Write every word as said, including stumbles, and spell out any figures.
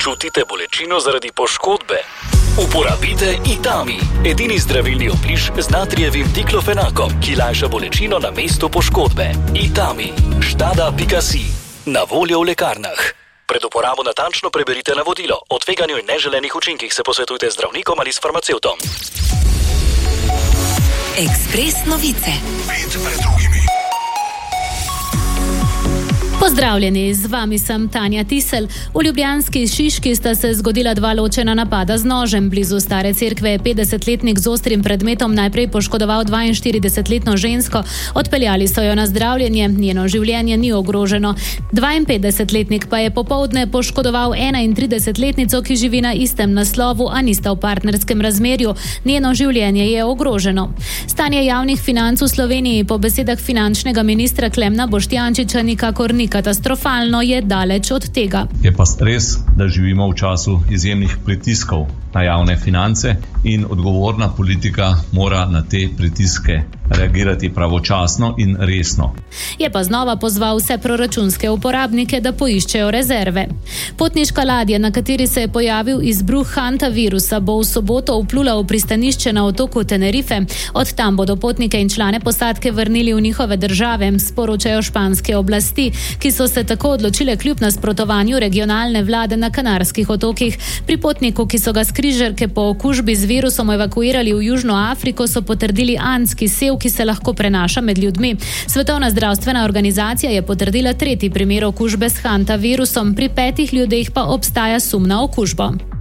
Čutite bolečino zaradi poškodbe? Uporabite Itami, edini zdravilni obliž z natrijevim diklofenakom, ki lajša bolečino na mestu poškodbe. Itami, štada pika si. Na voljo v lekarnah. Pred uporabo natančno preberite navodilo. O tveganju in neželenih učinkih se posvetujte z zdravnikom ali s farmacevtom. Ekspres novice. Pet pred drugimi. Pozdravljeni, z vami sem Tanja Tisel. V ljubljanski Šiški sta se zgodila dva ločena napada z nožem. Blizu Stare cerkve je petdesetletnik z ostrim predmetom najprej poškodoval dvainštiridesetletno žensko. Odpeljali so jo na zdravljenje, njeno življenje ni ogroženo. dvainpetdesetletnik pa je popoldne poškodoval enaintridesetletnico, ki živi na istem naslovu, a nista v partnerskem razmerju. Njeno življenje je ogroženo. Stanje javnih financ v Sloveniji po besedah finančnega ministra Klemna Boštjančiča nikakor ni katastrofalno, je daleč od tega. Je pa res, da živimo v času izjemnih pritiskov na javne finance in odgovorna politika mora na te pritiske reagirati pravočasno in resno. Je pa znova pozval vse proračunske uporabnike, da poiščejo rezerve. Potniška ladja, na kateri se je pojavil izbruh hantavirusa, bo v soboto vplula v pristanišče na otoku Tenerife. Od tam bodo potnike in člane posadke vrnili v njihove države, sporočajo španske oblasti, ki so se tako odločile kljub nasprotovanju regionalne vlade na Kanarskih otokih. Pri potniku, ki so ga s križarke po okužbi z virusom evakuirali v Južno Afriko, so potrdili andski sev, ki se lahko prenaša med ljudmi. Svetovna zdravstvena organizacija je potrdila tretji primer okužbe s hantavirusom, pri petih ljudeh pa obstaja sum na okužbo.